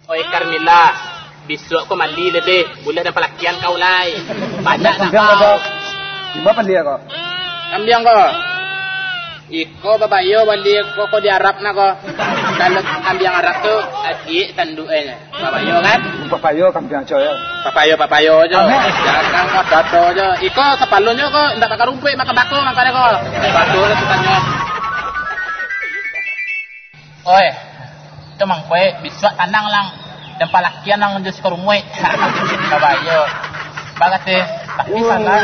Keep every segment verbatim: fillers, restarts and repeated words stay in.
Oi Carmilla, besok kau mandi lebih. Boleh dan pelakian kau lai. Banyak nak kau. Gimana pandia kau? Kambing kau. Iko babayo bali ko ko di Arab na ko. Kalau kambing Arab tu adik tanduknya. Babayo kan? Babayo kambing aja ya. Papayo papayo aja. Jangan kau dato aja. Iko kepalunnya ko ndak pakai rumput makan bako makanya ko. Bako tu tanya. Oi. Tu mang kue biswa tanang lang dan palakian lang just ko rumoi. Babayo. Bagat eh. Tak bisa kan?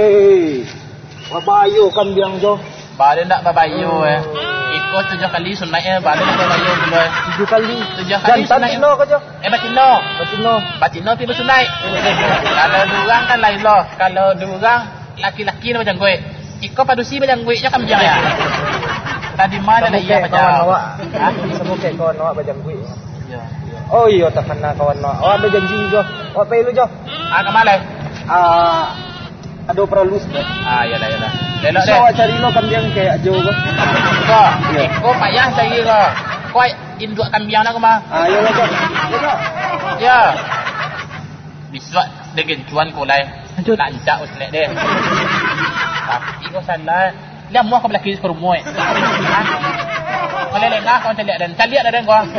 Babayo kambing aja. Balik nak babayo eh. Ikut tujuh kali sunat eh. Balik nak babayo dulu eh. Tujuh kali. Tujuh kali sunat. Dan batino kau Eh batino. Batino. Batino pi bersunat. Kalau durang kan lain loh. Kalau durang laki-laki ni macam gue. Ikut padusi macam gue je kan macam ya. Tadi mana dah iya macam. Ha? Semua kawan kawan awak macam gue. Ya. Oh iya tak kena kawan awak. Awak ada janji jo. Awak pay lu jo. Ah ke mana? Ah ada peralus dah. Ah yalah yalah. Lelok deh. So awak cari lo kambing kayak ajo ke? Ko. Ko payah cari ko. Ko induk kambing nak ke mah? Ah yalah jo. Ya. Ya. Biswa dengan cuan ko lai. Nak jak uslet deh. Tapi ko salah. Dia mau kau belaki ke rumah. Ha? Kau lelengah kau cari dan cari ada dan kau.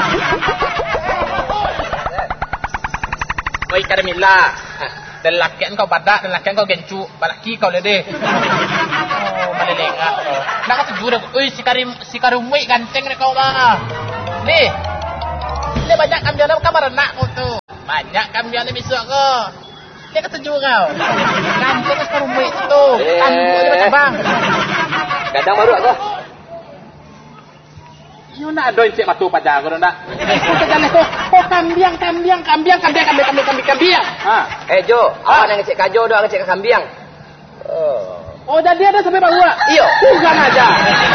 Oi Carmilla. Dan laki kau badak dan laki kau gencu, balaki kau lede. Oh, malelengah kau. Nak kau tuju dah. Oi si Karim si Karumui ganteng ni kau mah. Ni. Ni banyak kambing dalam kamar nak kau tu. Banyak kambing ni besok kau. Dia kata tuju kau. Ganteng si Karumui tu. Tangguh dia macam bang. Kadang baru aku. You nak ada encik matu pada aku nak. Kau jalan tu. Oh kambing, kambing, kambing, kambing, kambing, kambing, kambing, kambing. Ha. Eh Jo, awak nak ngecek kajo doang ngecek kambing. Oh. Oh jadi ada sampai baru. Iyo. Bukan aja.